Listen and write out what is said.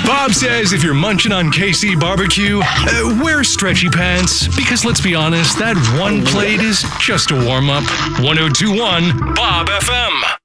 Bob says if you're munching on KC barbecue, wear stretchy pants, because let's be honest, that one plate is just a warm-up. 1021 Bob FM.